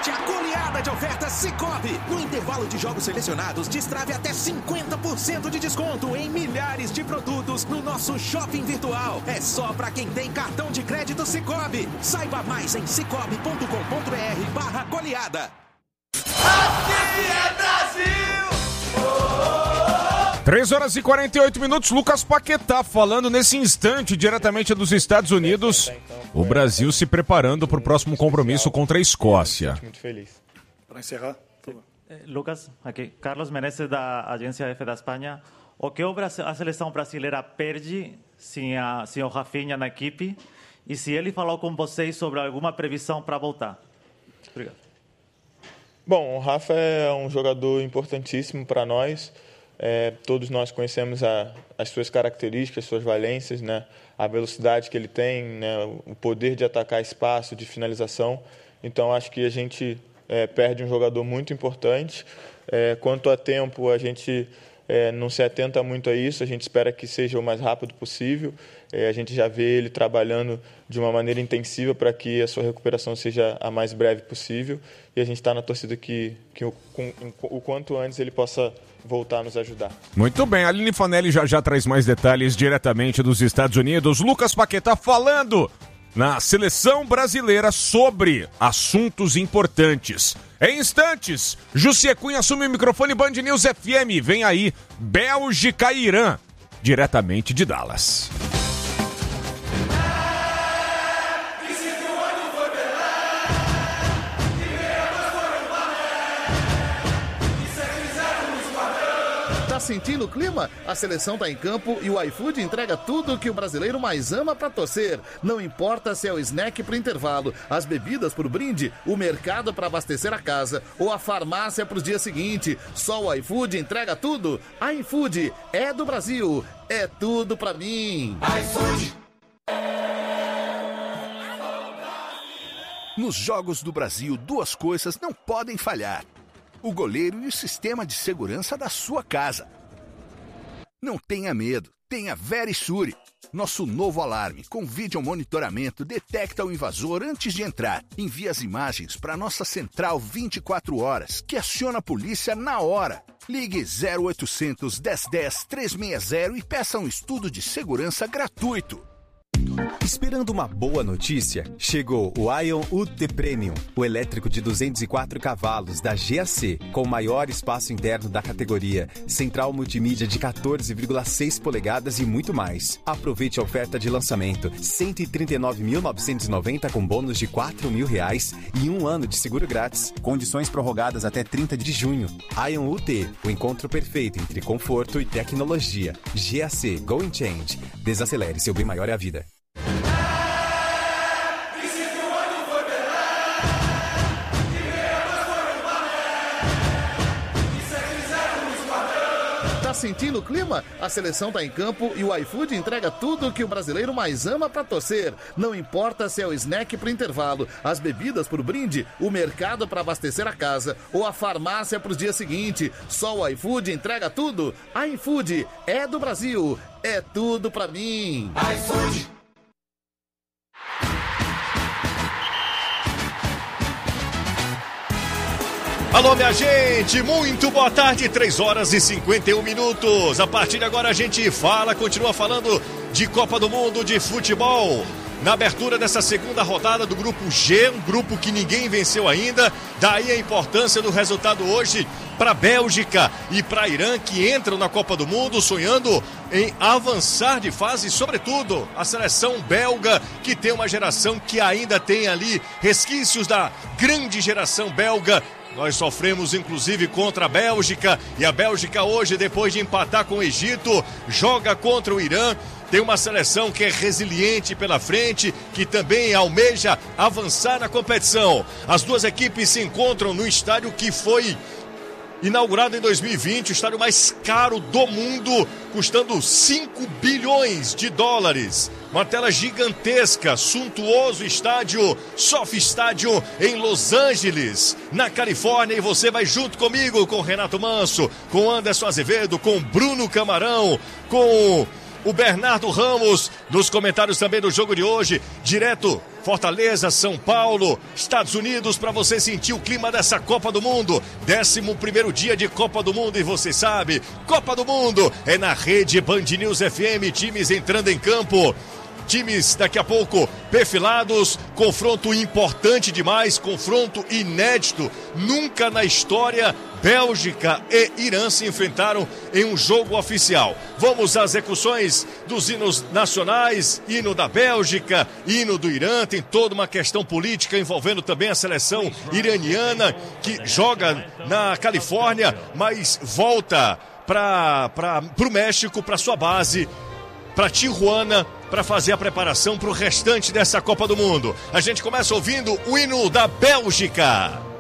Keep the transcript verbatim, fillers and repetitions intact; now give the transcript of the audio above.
Aproveite a goleada de ofertas Sicoob. No intervalo de jogos selecionados, destrave até cinquenta por cento de desconto em milhares de produtos no nosso shopping virtual. É só para quem tem cartão de crédito Sicoob. Saiba mais em cicobi ponto com ponto br barra goleada. Aqui é Brasil! três horas e quarenta e oito minutos, Lucas Paquetá falando nesse instante diretamente dos Estados Unidos. O Brasil se preparando para o próximo compromisso contra a Escócia. Muito feliz. Para encerrar, Lucas, aqui, Carlos Menezes da Agência F da Espanha. O que a seleção brasileira perde sem, a, sem o Rafinha na equipe? E se ele falou com vocês sobre alguma previsão para voltar? Obrigado. Bom, o Rafa é um jogador importantíssimo para nós. É, todos nós conhecemos a, as suas características, suas valências, né? A velocidade que ele tem, né? O poder de atacar espaço, de finalização. Então, acho que a gente é, perde um jogador muito importante. É, quanto a tempo, a gente é, não se atenta muito a isso. A gente espera que seja o mais rápido possível. É, a gente já vê ele trabalhando de uma maneira intensiva para que a sua recuperação seja a mais breve possível. E a gente está na torcida que, que o, com, o quanto antes ele possa voltar a nos ajudar. Muito bem, a Aline Fanelli já já traz mais detalhes diretamente dos Estados Unidos. Lucas Paquetá falando na seleção brasileira sobre assuntos importantes. Em instantes, Jussi Cunha assume o microfone Band News F M. Vem aí, Bélgica e Irã, diretamente de Dallas. Tá sentindo o clima? A seleção tá em campo e o iFood entrega tudo que o brasileiro mais ama pra torcer. Não importa se é o snack pro intervalo, as bebidas pro brinde, o mercado pra abastecer a casa ou a farmácia pro dia seguinte. Só o iFood entrega tudo. iFood é do Brasil, é tudo pra mim. iFood. Nos Jogos do Brasil, duas coisas não podem falhar: o goleiro e o sistema de segurança da sua casa. Não tenha medo, tenha Verisure. Nosso novo alarme com vídeo monitoramento detecta o invasor antes de entrar. Envia as imagens para nossa central vinte e quatro horas, que aciona a polícia na hora. Ligue zero oitocentos, dez dez, trezentos e sessenta e peça um estudo de segurança gratuito. Esperando uma boa notícia? Chegou o Ion U T Premium, o elétrico de duzentos e quatro cavalos da G A C, com o maior espaço interno da categoria, central multimídia de quatorze vírgula seis polegadas e muito mais. Aproveite a oferta de lançamento, cento e trinta e nove mil novecentos e noventa com bônus de quatro mil reais e um ano de seguro grátis. Condições prorrogadas até trinta de junho. Ion U T, o encontro perfeito entre conforto e tecnologia. G A C Go and Change. Desacelere, seu bem maior é a vida. Tá sentindo o clima? A seleção tá em campo e o iFood entrega tudo que o brasileiro mais ama pra torcer. Não importa se é o snack pro intervalo, as bebidas pro brinde, o mercado pra abastecer a casa ou a farmácia pro dia seguinte. Só o iFood entrega tudo. iFood é do Brasil, é tudo pra mim. iFood. Alô, minha gente, muito boa tarde, três horas e cinquenta e um minutos. A partir de agora a gente fala, continua falando de Copa do Mundo de futebol. Na abertura dessa segunda rodada do Grupo G, um grupo que ninguém venceu ainda. Daí a importância do resultado hoje para a Bélgica e para Irã, que entram na Copa do Mundo sonhando em avançar de fase, sobretudo a seleção belga, que tem uma geração que ainda tem ali resquícios da grande geração belga. Nós sofremos inclusive contra a Bélgica e a Bélgica hoje, depois de empatar com o Egito, joga contra o Irã. Tem uma seleção que é resiliente pela frente, que também almeja avançar na competição. As duas equipes se encontram no estádio que foi inaugurado em dois mil e vinte, o estádio mais caro do mundo, custando cinco bilhões de dólares. Uma tela gigantesca, suntuoso estádio, Sophie Stadium em Los Angeles, na Califórnia. E você vai junto comigo, com Renato Manso, com Anderson Azevedo, com Bruno Camarão, com o Bernardo Ramos, nos comentários também do jogo de hoje, direto Fortaleza, São Paulo, Estados Unidos, para você sentir o clima dessa Copa do Mundo. décimo primeiro dia de Copa do Mundo e você sabe, Copa do Mundo é na rede Band News F M, times entrando em campo. Times daqui a pouco perfilados, confronto importante demais, confronto inédito. Nunca na história, Bélgica e Irã se enfrentaram em um jogo oficial. Vamos às execuções dos hinos nacionais, hino da Bélgica, hino do Irã. Tem toda uma questão política envolvendo também a seleção iraniana que joga na Califórnia, mas volta para o México, para sua base, para Tijuana, para fazer a preparação para o restante dessa Copa do Mundo. A gente começa ouvindo o hino da Bélgica.